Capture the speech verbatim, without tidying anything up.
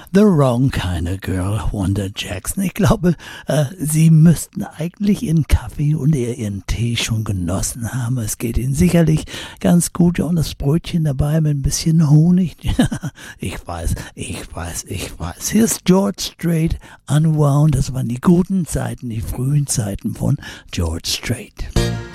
The Wrong Kind of Girl, Wanda Jackson. Ich glaube, äh, Sie müssten eigentlich Ihren Kaffee und Ihren Tee schon genossen haben. Es geht Ihnen sicherlich ganz gut und das Brötchen dabei mit ein bisschen Honig. Ich weiß, ich weiß, ich weiß. Hier ist George Strait, Unwound. Das waren die guten Zeiten, die frühen Zeiten von George Strait.